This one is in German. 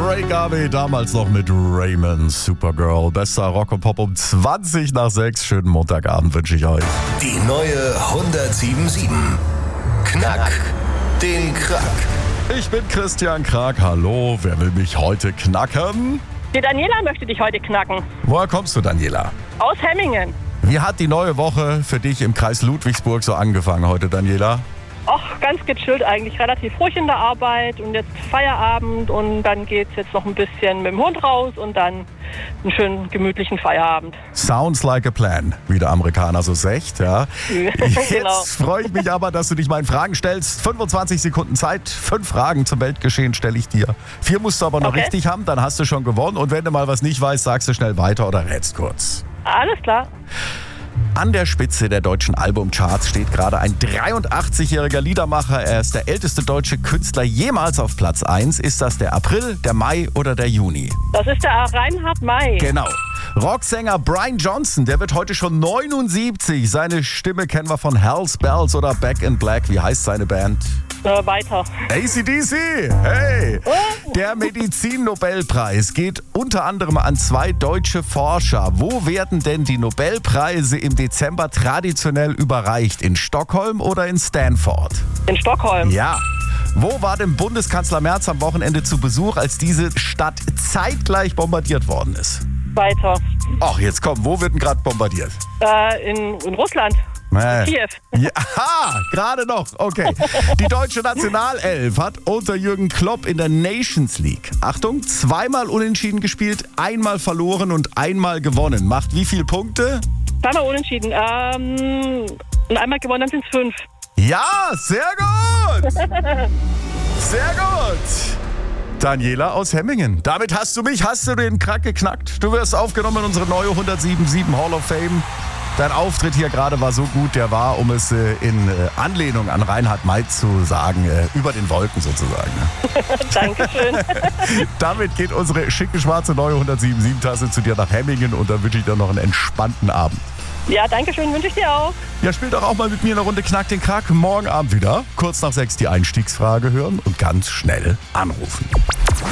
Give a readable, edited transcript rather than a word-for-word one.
Breakaway, damals noch mit Raymond, Supergirl. Bester Rock und Pop um 20 nach 6. Schönen Montagabend wünsche ich euch. Die neue 107.7. Knack den Krack. Ich bin Christian Krag. Hallo, wer will mich heute knacken? Die Daniela möchte dich heute knacken. Woher kommst du, Daniela? Aus Hemmingen. Wie hat die neue Woche für dich im Kreis Ludwigsburg so angefangen heute, Daniela? Ach, ganz gechillt eigentlich. Relativ ruhig in der Arbeit und jetzt Feierabend und dann geht's jetzt noch ein bisschen mit dem Hund raus und dann einen schönen gemütlichen Feierabend. Sounds like a plan, wie der Amerikaner so sagt, ja. Jetzt Genau. freue ich mich aber, dass du dich meinen Fragen stellst. 25 Sekunden Zeit, 5 Fragen zum Weltgeschehen stelle ich dir. 4 musst du aber noch Okay. richtig haben, dann hast du schon gewonnen. Und wenn du mal was nicht weißt, sagst du schnell weiter oder rätst kurz. Alles klar. An der Spitze der deutschen Albumcharts steht gerade ein 83-jähriger Liedermacher. Er ist der älteste deutsche Künstler jemals auf Platz 1. Ist das der April, der Mai oder der Juni? Das ist der Reinhard May. Genau. Rocksänger Brian Johnson, der wird heute schon 79. Seine Stimme kennen wir von Hell's Bells oder Back in Black. Wie heißt seine Band? Weiter. AC/DC, hey! Der Medizin-Nobelpreis geht unter anderem an 2 deutsche Forscher. Wo werden denn die Nobelpreise im Dezember traditionell überreicht? In Stockholm oder in Stanford? In Stockholm. Ja. Wo war denn Bundeskanzler Merz am Wochenende zu Besuch, als diese Stadt zeitgleich bombardiert worden ist? Weiter. Ach, jetzt komm, wo wird denn gerade bombardiert? In Russland. Kiew. Ja, aha, gerade noch. Okay. Die deutsche Nationalelf hat unter Jürgen Klopp in der Nations League, Achtung, 2-mal unentschieden gespielt, 1-mal verloren und 1-mal gewonnen. Macht wie viele Punkte? Zweimal unentschieden. Und einmal gewonnen, dann sind es 5. Ja, sehr gut. Sehr gut. Daniela aus Hemmingen. Damit hast du den Krack geknackt. Du wirst aufgenommen in unsere neue 107.7 Hall of Fame. Dein Auftritt hier gerade war so gut, der war, um es in Anlehnung an Reinhard May zu sagen, über den Wolken sozusagen. Dankeschön. Damit geht unsere schicke schwarze neue 107.7-Tasse zu dir nach Hemmingen und dann wünsche ich dir noch einen entspannten Abend. Ja, Dankeschön, wünsche ich dir auch. Ja, spielt doch auch mal mit mir eine Runde Knack den Krack. Morgen Abend wieder. Kurz nach 6 die Einstiegsfrage hören und ganz schnell anrufen.